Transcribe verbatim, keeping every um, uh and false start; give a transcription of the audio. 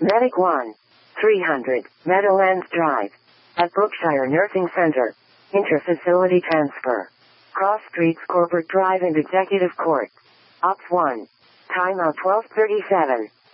Medic one. three hundred, Meadowlands Drive. At Brookshire Nursing Center. Interfacility transfer. Cross Streets Corporate Drive and Executive Court. Ops one. Time out twelve thirty-seven.